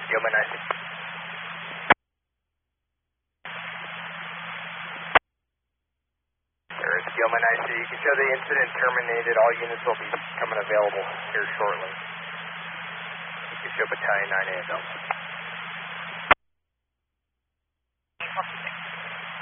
Gilman IC. There is Gilman IC. You can show the incident terminated. All units will be coming available here shortly. You can show Battalion 9 ASL.